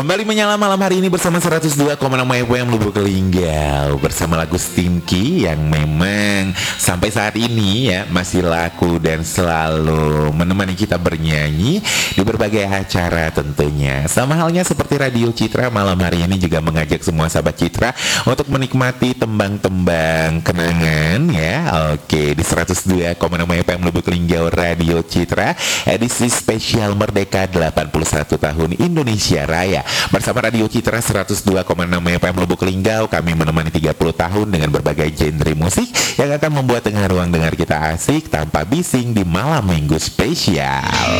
Kembali menyala malam hari ini bersama 102,6 FM Lubuk Linggau, bersama lagu Stinky yang memang sampai saat ini ya masih laku dan selalu menemani kita bernyanyi di berbagai acara tentunya. Sama halnya seperti Radio Citra, malam hari ini juga mengajak semua sahabat Citra untuk menikmati tembang-tembang kenangan ya. Oke, di 102,6 FM Lubuk Linggau Radio Citra, edisi spesial Merdeka 81 tahun Indonesia Raya. Bersama Radio Citra 102,6 FM Lubuk Linggau, kami menemani 30 tahun dengan berbagai genre musik yang akan membuat tengah ruang dengar kita asik tanpa bising di malam minggu spesial.